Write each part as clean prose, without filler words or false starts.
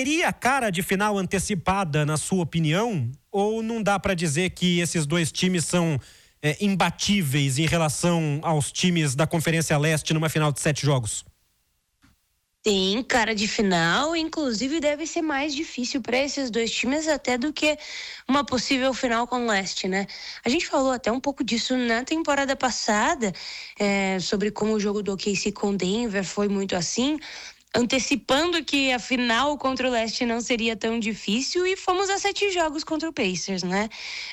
teria cara de final antecipada, na sua opinião? Ou não dá para dizer que esses dois times são imbatíveis em relação aos times da Conferência Leste numa final de 7 jogos? Tem cara de final, inclusive deve ser mais difícil para esses dois times até do que uma possível final com o Leste, né? A gente falou até um pouco disso na temporada passada, sobre como o jogo do OKC com Denver foi muito assim, antecipando que a final contra o Leste não seria tão difícil, e fomos a 7 jogos contra o Pacers, né?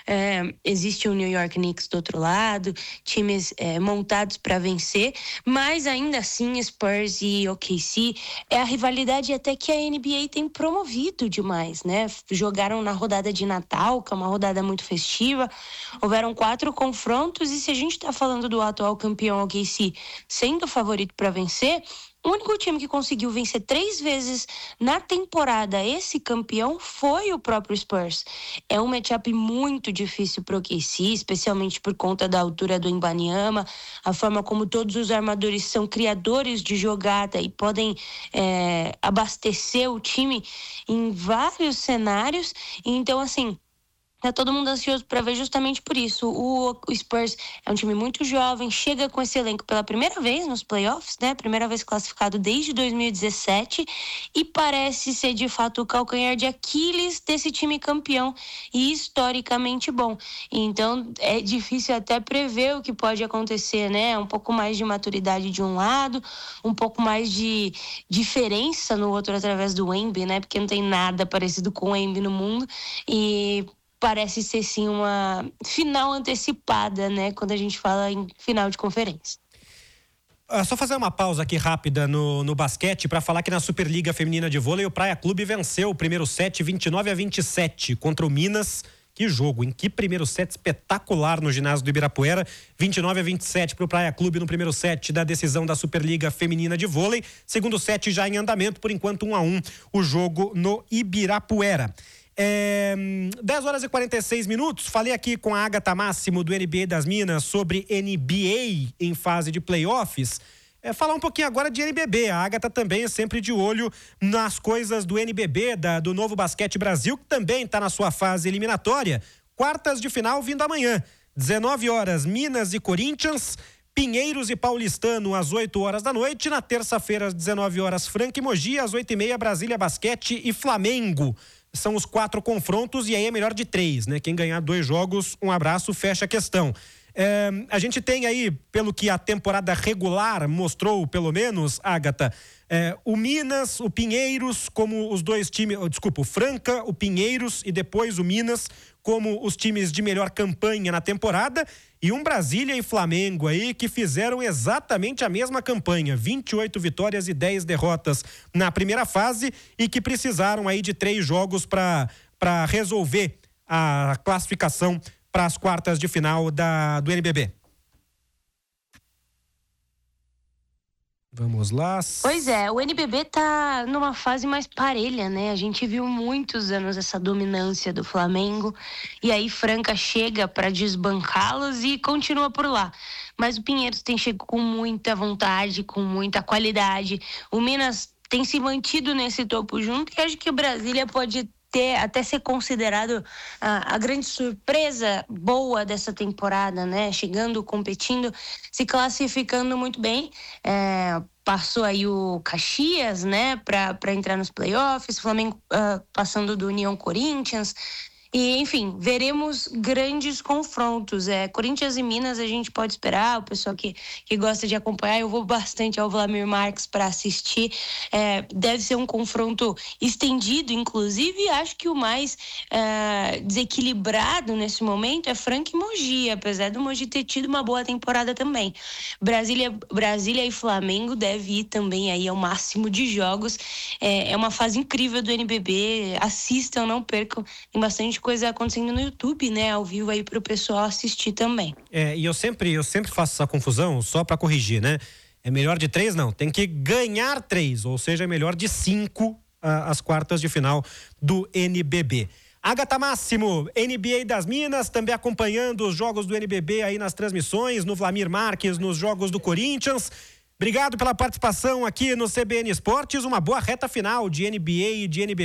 Existe o New York Knicks do outro lado, times montados para vencer, mas ainda assim Spurs e OKC é a rivalidade até que a NBA tem promovido demais, né? Jogaram na rodada de Natal, que é uma rodada muito festiva, houveram 4 confrontos, e se a gente está falando do atual campeão OKC sendo o favorito para vencer, o único time que conseguiu vencer 3 vezes na temporada esse campeão foi o próprio Spurs. É um matchup muito difícil para o OKC, especialmente por conta da altura do Wembanyama, a forma como todos os armadores são criadores de jogada e podem abastecer o time em vários cenários. Então, assim, tá todo mundo ansioso para ver justamente por isso. O Spurs é um time muito jovem, chega com esse elenco pela primeira vez nos playoffs, né? Primeira vez classificado desde 2017, e parece ser de fato o calcanhar de Aquiles desse time campeão e historicamente bom. Então é difícil até prever o que pode acontecer, né? Um pouco mais de maturidade de um lado, um pouco mais de diferença no outro através do Wemby, né? Porque não tem nada parecido com o Wemby no mundo, e parece ser sim uma final antecipada, né? Quando a gente fala em final de conferência. Só fazer uma pausa aqui rápida no basquete para falar que na Superliga Feminina de Vôlei o Praia Clube venceu o primeiro set 29-27 contra o Minas. Que jogo, hein? Que primeiro set espetacular no ginásio do Ibirapuera. 29-27 para o Praia Clube no primeiro set da decisão da Superliga Feminina de Vôlei. Segundo set já em andamento, por enquanto 1-1 o jogo no Ibirapuera. 10 horas e 46 minutos. Falei aqui com a Agatha Máximo do NBA das Minas sobre NBA em fase de playoffs. Falar um pouquinho agora de NBB. A Agatha também é sempre de olho nas coisas do NBB, do Novo Basquete Brasil, que também está na sua fase eliminatória. Quartas de final vindo amanhã. 19 horas, Minas e Corinthians, Pinheiros e Paulistano às 8 horas da noite. Na terça-feira, às 19 horas, Franca e Mogi, às 8h30, Brasília Basquete e Flamengo. São os 4 confrontos, e aí é melhor de 3, né? Quem ganhar 2 jogos, um abraço, fecha a questão. A gente tem aí, pelo que a temporada regular mostrou, pelo menos, Agatha, o Minas, o Pinheiros, como os dois times, o Franca, o Pinheiros e depois o Minas, como os times de melhor campanha na temporada, e um Brasília e Flamengo aí que fizeram exatamente a mesma campanha, 28 vitórias e 10 derrotas na primeira fase, e que precisaram aí de 3 jogos para resolver a classificação para as quartas de final do NBB. Vamos lá. Pois é, o NBB tá numa fase mais parelha, né? A gente viu muitos anos essa dominância do Flamengo, e aí Franca chega para desbancá-los e continua por lá. Mas o Pinheiros tem chegado com muita vontade, com muita qualidade. O Minas tem se mantido nesse topo junto, e acho que o Brasília pode até ser considerado a grande surpresa boa dessa temporada, né? Chegando, competindo, se classificando muito bem. Passou aí o Caxias, né? Para entrar nos playoffs. O Flamengo passando do União Corinthians. E, enfim, veremos grandes confrontos. Corinthians e Minas a gente pode esperar. O pessoal que gosta de acompanhar, eu vou bastante ao Vladimir Marques para assistir. Deve ser um confronto estendido, inclusive. Acho que o mais desequilibrado nesse momento é Franca e Mogi, apesar do Mogi ter tido uma boa temporada também. Brasília e Flamengo deve ir também aí ao máximo de jogos. É uma fase incrível do NBB. Assistam, não percam. Tem bastante coisa acontecendo no YouTube, né, ao vivo aí pro pessoal assistir também. E eu sempre faço essa confusão, só para corrigir, né? É melhor de 3, não, tem que ganhar 3, ou seja, é melhor de 5 as quartas de final do NBB. Agatha Máximo, NBA das Minas, também acompanhando os jogos do NBB aí nas transmissões, no Vladimir Marques, nos jogos do Corinthians. Obrigado pela participação aqui no CBN Esportes, uma boa reta final de NBA e de NBB.